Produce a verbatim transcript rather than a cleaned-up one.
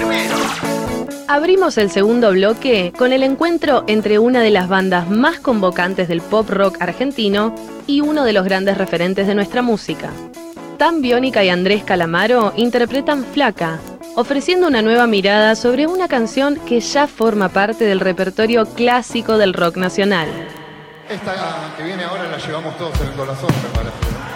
primero. Abrimos el segundo bloque con el encuentro entre una de las bandas más convocantes del pop rock argentino y uno de los grandes referentes de nuestra música. Tan Biónica y Andrés Calamaro interpretan Flaca, ofreciendo una nueva mirada sobre una canción que ya forma parte del repertorio clásico del rock nacional. Esta que viene ahora la llevamos todos en el corazón, me parece.